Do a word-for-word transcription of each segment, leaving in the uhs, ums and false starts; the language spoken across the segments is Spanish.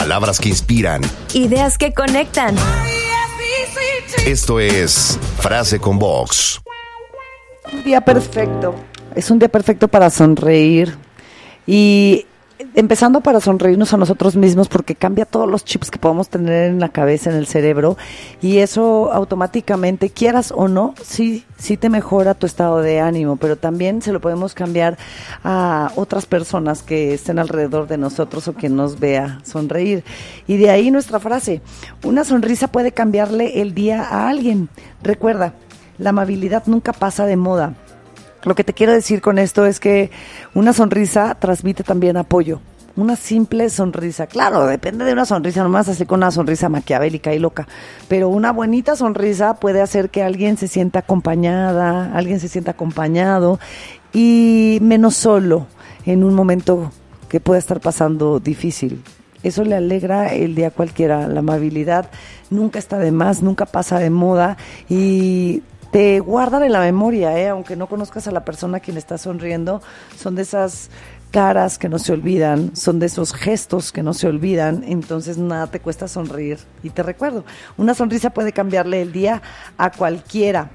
Palabras que inspiran. Ideas que conectan. Esto es Frase con Vox. Un día perfecto. Es un día perfecto para sonreír. Y empezando para sonreírnos a nosotros mismos, porque cambia todos los chips que podemos tener en la cabeza, en el cerebro, y eso automáticamente, quieras o no, sí, sí te mejora tu estado de ánimo, pero también se lo podemos cambiar a otras personas que estén alrededor de nosotros o que nos vea sonreír. Y de ahí nuestra frase: una sonrisa puede cambiarle el día a alguien. Recuerda, la amabilidad nunca pasa de moda. Lo que te quiero decir con esto es que una sonrisa transmite también apoyo. Una simple sonrisa, claro, depende de una sonrisa, nomás así con una sonrisa maquiavélica y loca, pero una bonita sonrisa puede hacer que alguien se sienta acompañada, alguien se sienta acompañado y menos solo en un momento que pueda estar pasando difícil. Eso le alegra el día a cualquiera. La amabilidad nunca está de más, nunca pasa de moda y te guardan en la memoria, ¿eh? Aunque no conozcas a la persona a quien está sonriendo, son de esas caras que no se olvidan, son de esos gestos que no se olvidan, entonces nada te cuesta sonreír. Y te recuerdo, una sonrisa puede cambiarle el día a cualquiera,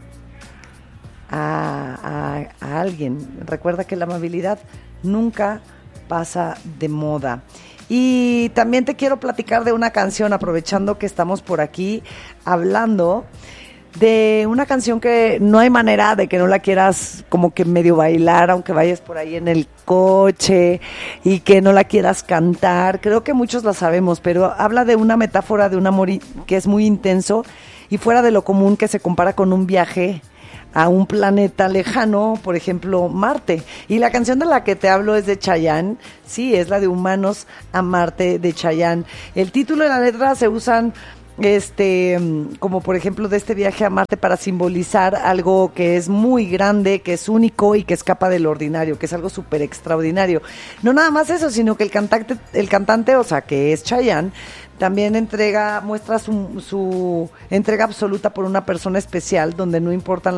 a, a, a alguien. Recuerda que la amabilidad nunca pasa de moda. Y también te quiero platicar de una canción, aprovechando que estamos por aquí hablando de una canción que no hay manera de que no la quieras como que medio bailar, aunque vayas por ahí en el coche y que no la quieras cantar. Creo que muchos la sabemos, pero habla de una metáfora de un amor que es muy intenso y fuera de lo común, que se compara con un viaje a un planeta lejano, por ejemplo, Marte. Y la canción de la que te hablo es de Chayanne, sí, es la de Humanos a Marte de Chayanne. El título y la letra se usan este como por ejemplo de este viaje a Marte para simbolizar algo que es muy grande, que es único y que escapa del ordinario, que es algo súper extraordinario. No nada más eso, sino que el cantante, el cantante, o sea, que es Chayanne, también entrega, muestra su, su entrega absoluta por una persona especial, donde no importan